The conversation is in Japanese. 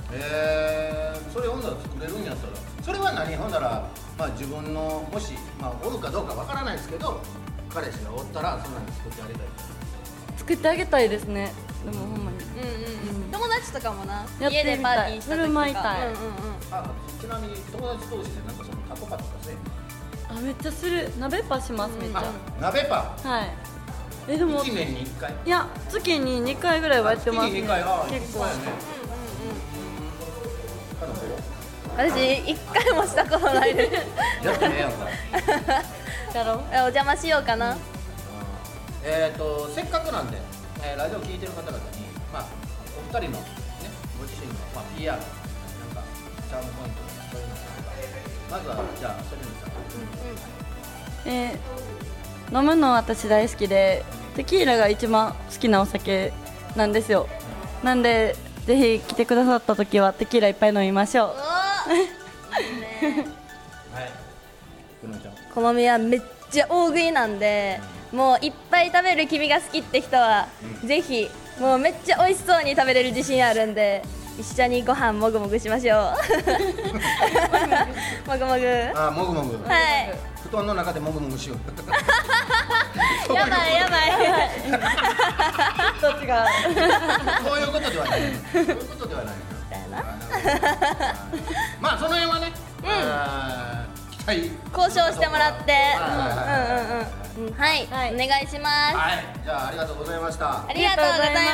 それほんなら作れるんやったら、それは何ほんなら、まあ自分のもし、まあおるかどうかわからないですけど、彼氏がおったらそんなの作ってあげたい。 作ってあげたいですね。でもほんまに友達とかもな、 やってみたい、 家でパーティーした時とか振る舞いたい。 ちなみに友達同士でなんかそのタコパとかせえ。 めっちゃする。鍋パします、めっちゃ。 鍋パ。 はい。でも 1年に1回。 いや、月に2回ぐらいはやってますね。 月に2回、 結構。 私1回もしたことないです。 やってねえやんか。 やろう。お邪魔しようかな。 せっかくなんで、ラジオ聞いてる方々に、まあお二人のね、ご自身のまあ PR なんかチャームポイントそういうのが、まずはじゃあセリヌさん。 飲むの私大好きで、テキーラが一番好きなお酒なんですよ。なんでぜひ来てくださった時はテキーラいっぱい飲みましょう。 はい。 このみはめっちゃ大食いなんで、もういっぱい食べる君が好きって人は、ぜひもうめっちゃ美味しそうに食べれる自信あるんで、一緒にご飯もぐもぐしましょう。もぐもぐ。 もぐもぐ。 はい。 布団の中でもぐもぐしよう。 やばいやばい。 どっちが。 そういうことではない。そういうことではない。まあその辺はね、期待交渉してもらって、はい、お願いします。 はい、じゃあありがとうございました。 ありがとうございました。